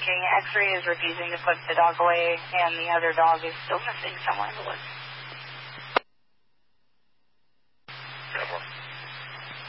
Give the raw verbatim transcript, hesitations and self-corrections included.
looking. X-ray is refusing to put the dog away, and the other dog is still missing somewhere in the woods.